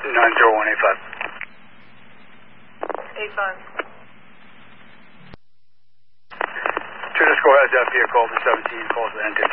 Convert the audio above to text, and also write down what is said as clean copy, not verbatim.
90185. 85. Two Disco has that vehicle over 17, calls the N2.